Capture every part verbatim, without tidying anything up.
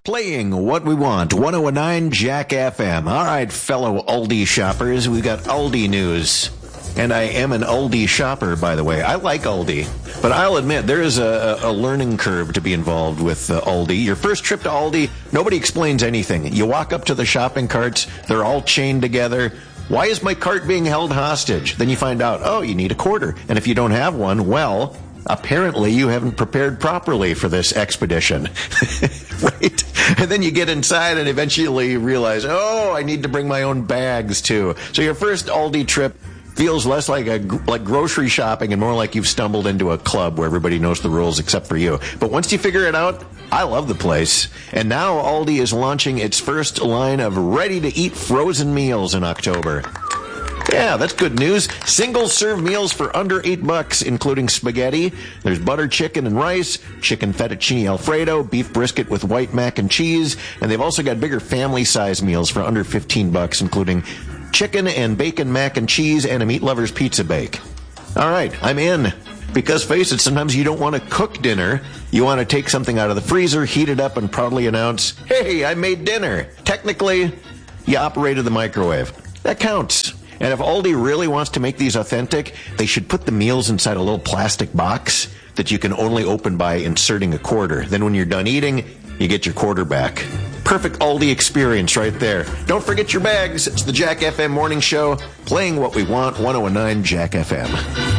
Playing what we want, one oh nine Jack F M. All right, fellow Aldi shoppers, we've got Aldi news. And I am an Aldi shopper, by the way. I like Aldi, but I'll admit there is a, a learning curve to be involved with uh, Aldi. Your first trip to Aldi, nobody explains anything. You walk up to the shopping carts, they're all chained together. Why is my cart being held hostage? Then you find out, oh, you need a quarter. And if you don't have one, well, apparently you haven't prepared properly for this expedition. Right? And then you get inside and eventually you realize, oh, I need to bring my own bags too. So your first Aldi trip feels less like a like grocery shopping and more like you've stumbled into a club where everybody knows the rules except for you. But once you figure it out, I love the place. And now Aldi is launching its first line of ready-to-eat frozen meals in October. Yeah, that's good news. Single-serve meals for under eight bucks, including spaghetti. There's butter chicken and rice, chicken fettuccine alfredo, beef brisket with white mac and cheese, and they've also got bigger family-size meals for under fifteen bucks, including chicken and bacon mac and cheese and a meat lover's pizza bake. All right, I'm in. Because face it, sometimes you don't want to cook dinner. You want to take something out of the freezer, heat it up, and proudly announce, hey, I made dinner. Technically, you operated the microwave. That counts. And if Aldi really wants to make these authentic, they should put the meals inside a little plastic box that you can only open by inserting a quarter. Then when you're done eating, you get your quarter back. Perfect Aldi experience right there. Don't forget your bags. It's the Jack F M Morning Show, playing what we want, one oh nine Jack F M.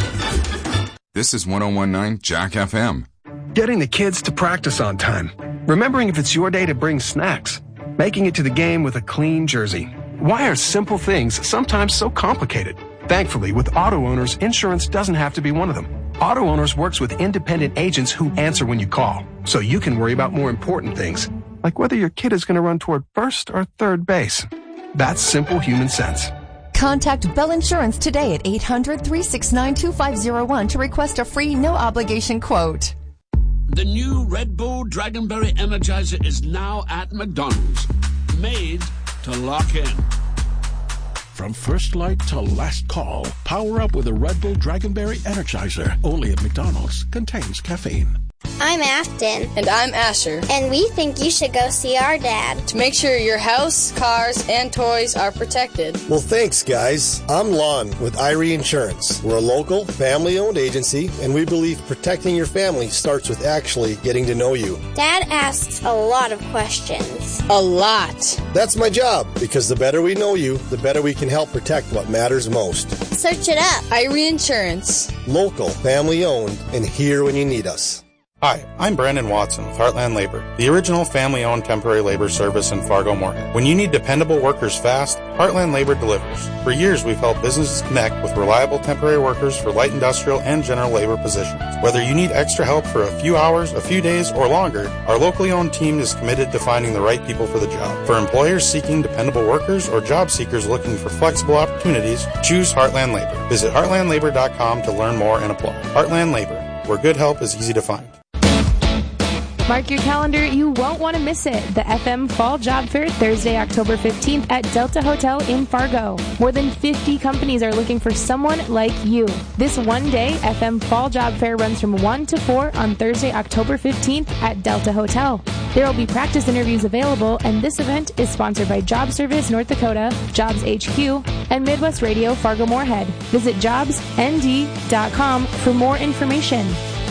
This is one oh one point nine Jack F M. Getting the kids to practice on time. Remembering if it's your day to bring snacks. Making it to the game with a clean jersey. Why are simple things sometimes so complicated? Thankfully, with Auto Owners, insurance doesn't have to be one of them. Auto Owners works with independent agents who answer when you call, so you can worry about more important things, like whether your kid is going to run toward first or third base. That's simple human sense. Contact Bell Insurance today at eight hundred, three six nine, two five zero one to request a free, no-obligation quote. The new Red Bull Dragonberry Energizer is now at McDonald's. Made to lock in. From first light to last call, power up with a Red Bull Dragonberry Energizer. Only at McDonald's. Contains caffeine. I'm Afton. And I'm Asher. And we think you should go see our dad. To make sure your house, cars, and toys are protected. Well, thanks, guys. I'm Lon with Irie Insurance. We're a local, family-owned agency, and we believe protecting your family starts with actually getting to know you. Dad asks a lot of questions. A lot. That's my job, because the better we know you, the better we can help protect what matters most. Search it up. Irie Insurance. Local, family-owned, and here when you need us. Hi, I'm Brandon Watson with Heartland Labor, the original family-owned temporary labor service in Fargo-Moorhead. When you need dependable workers fast, Heartland Labor delivers. For years, we've helped businesses connect with reliable temporary workers for light industrial and general labor positions. Whether you need extra help for a few hours, a few days, or longer, our locally owned team is committed to finding the right people for the job. For employers seeking dependable workers or job seekers looking for flexible opportunities, choose Heartland Labor. Visit heartland labor dot com to learn more and apply. Heartland Labor, where good help is easy to find. Mark your calendar, you won't want to miss it. The F M Fall Job Fair, Thursday, October fifteenth at Delta Hotel in Fargo. More than fifty companies are looking for someone like you. This one-day F M Fall Job Fair runs from one to four on Thursday, October fifteenth at Delta Hotel. There will be practice interviews available, and this event is sponsored by Job Service North Dakota, Jobs H Q, and Midwest Radio Fargo-Moorhead. Visit jobs n d dot com for more information.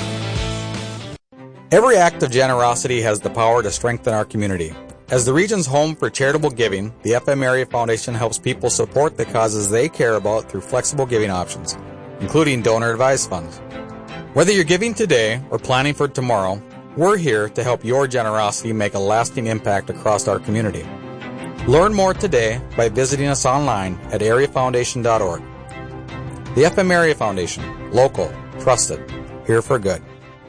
Every act of generosity has the power to strengthen our community. As the region's home for charitable giving, the F M Area Foundation helps people support the causes they care about through flexible giving options, including donor-advised funds. Whether you're giving today or planning for tomorrow, we're here to help your generosity make a lasting impact across our community. Learn more today by visiting us online at area foundation dot org. The F M Area Foundation, local, trusted, here for good.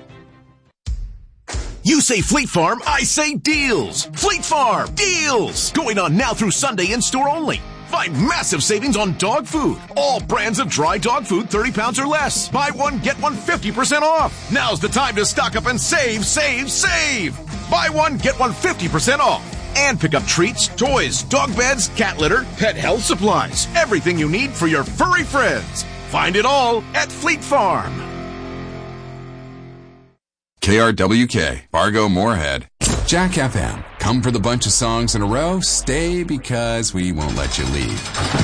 You say Fleet Farm, I say deals. Fleet Farm, deals. Going on now through Sunday in store only. Find massive savings on dog food. All brands of dry dog food, thirty pounds or less. Buy one, get one fifty percent off. Now's the time to stock up and save, save, save. Buy one, get one fifty percent off. And pick up treats, toys, dog beds, cat litter, pet health supplies. Everything you need for your furry friends. Find it all at Fleet Farm. K R W K, Fargo Moorhead. Jack F M, Come for the bunch of songs in a row. Stay because we won't let you leave.